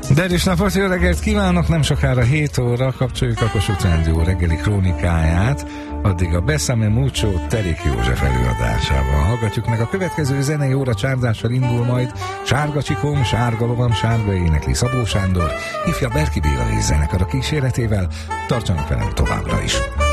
Derűs napot, jó reggelt kívánok! Nem sokára 7 óra kapcsoljuk a Kossuth Rádió reggeli krónikáját, addig a Besame Mucho Terik József előadásával hallgatjuk meg. A következő zenei óra csárdással indul majd Sárga Csikom, Sárga Lovam, Sárga énekli Szabó Sándor, ifja Berki Béla és zenekar a kíséretével. Tartsanak velem továbbra is!